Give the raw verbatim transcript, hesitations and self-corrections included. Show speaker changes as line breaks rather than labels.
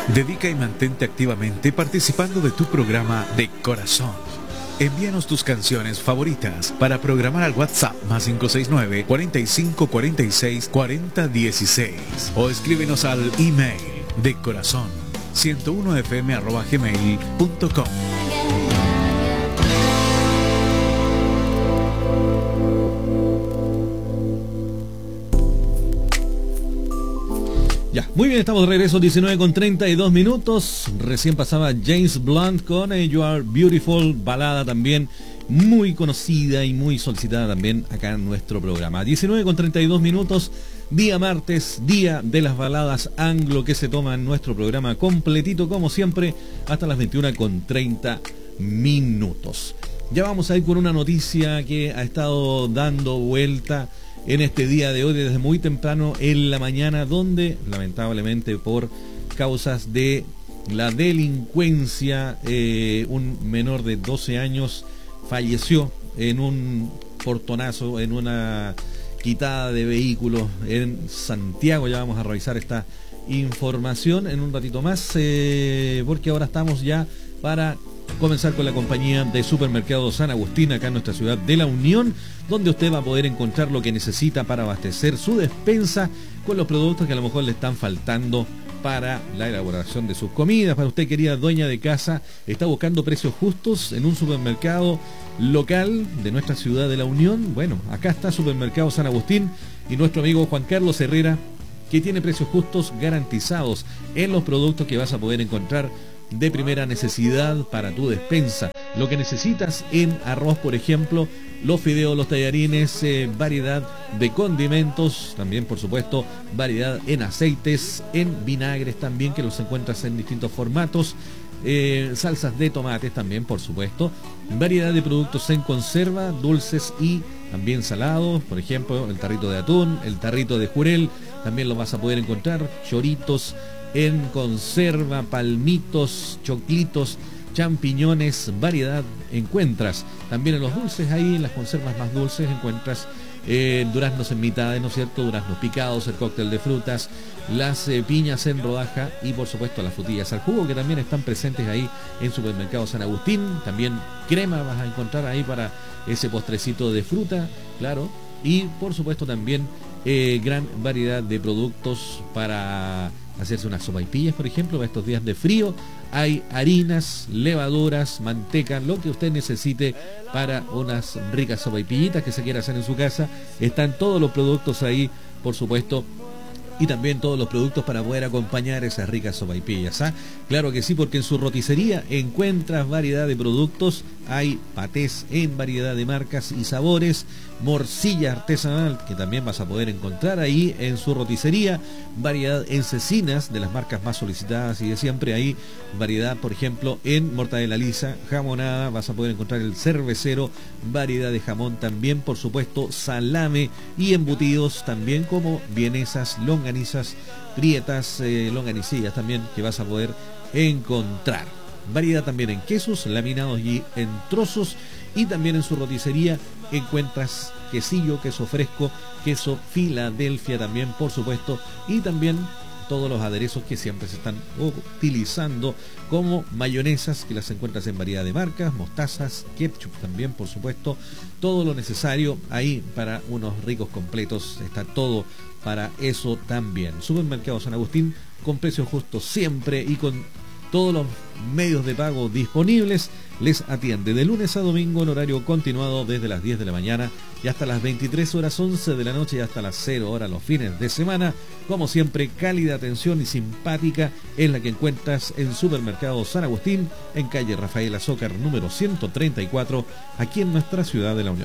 Dedica y mantente activamente participando de tu programa de corazón. Envíanos tus canciones favoritas para programar al WhatsApp más cinco seis nueve, cuarenta y cinco, cuarenta y seis, cuarenta dieciséis o escríbenos al email de corazón ciento uno f m arroba gmail punto com.
Ya, muy bien, estamos de regreso, diecinueve con treinta y dos minutos. Recién pasaba James Blunt con eh, You Are Beautiful, balada también muy conocida y muy solicitada también acá en nuestro programa. diecinueve con treinta y dos minutos, día martes, día de las baladas anglo que se toma en nuestro programa completito, como siempre, hasta las veintiuna con treinta minutos. Ya vamos a ir con una noticia que ha estado dando vuelta en este día de hoy desde muy temprano en la mañana, donde lamentablemente por causas de la delincuencia eh, un menor de doce años falleció en un portonazo, en una quitada de vehículos en Santiago. Ya vamos a revisar esta información en un ratito más, eh, porque ahora estamos ya para comenzar con la compañía de Supermercado San Agustín acá en nuestra ciudad de La Unión, donde usted va a poder encontrar lo que necesita para abastecer su despensa con los productos que a lo mejor le están faltando para la elaboración de sus comidas. Para usted, querida dueña de casa, está buscando precios justos en un supermercado local de nuestra ciudad de La Unión. Bueno, acá está Supermercado San Agustín y nuestro amigo Juan Carlos Herrera, que tiene precios justos garantizados en los productos que vas a poder encontrar de primera necesidad para tu despensa. Lo que necesitas en arroz, por ejemplo, los fideos, los tallarines, eh, variedad de condimentos, también por supuesto variedad en aceites, en vinagres también, que los encuentras en distintos formatos, eh, salsas de tomates también, por supuesto, variedad de productos en conserva, dulces y también salados, por ejemplo el tarrito de atún, el tarrito de jurel, también lo vas a poder encontrar, choritos en conserva, palmitos, choclitos, champiñones, variedad encuentras. También en los dulces, ahí en las conservas más dulces encuentras eh, duraznos en mitad, ¿no es cierto? Duraznos picados, el cóctel de frutas, las eh, piñas en rodaja y por supuesto las frutillas al jugo, que también están presentes ahí en Supermercado San Agustín. También crema vas a encontrar ahí para ese postrecito de fruta, claro. Y por supuesto también eh, gran variedad de productos para hacerse unas sopaipillas, por ejemplo, para estos días de frío. Hay harinas, levaduras, manteca, lo que usted necesite para unas ricas sopaipillitas que se quiera hacer en su casa. Están todos los productos ahí, por supuesto, y también todos los productos para poder acompañar esas ricas sopaipillas, ¿ah? Claro que sí, porque en su roticería encuentras variedad de productos. Hay patés en variedad de marcas y sabores, morcilla artesanal que también vas a poder encontrar ahí en su roticería, variedad en cecinas de las marcas más solicitadas y de siempre. Ahí variedad, por ejemplo, en mortadela lisa, jamonada, vas a poder encontrar el cervecero, variedad de jamón también, por supuesto, salame y embutidos también, como vienesas, longanizas, prietas, eh, longanicillas también que vas a poder encontrar. Variedad también en quesos, laminados y en trozos. Y también en su roticería encuentras quesillo, queso fresco, queso Filadelfia también, por supuesto. Y también todos los aderezos que siempre se están utilizando, como mayonesas, que las encuentras en variedad de marcas, mostazas, ketchup también, por supuesto. Todo lo necesario ahí para unos ricos completos. Está todo para eso también. Supermercado San Agustín, con precios justos siempre y con todos los medios de pago disponibles. Les atiende de lunes a domingo en horario continuado desde las diez de la mañana y hasta las veintitrés horas once de la noche y hasta las cero horas los fines de semana. Como siempre, cálida atención y simpática es la que encuentras en Supermercado San Agustín, en calle Rafael Azócar número ciento treinta y cuatro, aquí en nuestra ciudad de La Unión.